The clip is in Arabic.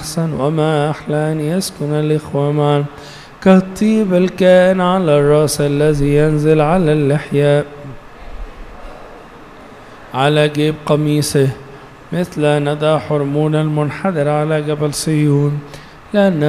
أحسن وما أحلى أن يسكن الإخوة معا كالطيب الكائن على الرأس الذي ينزل على اللحية على جيب قميصه مثل ندى حرمون المنحدر على جبل صيون لأن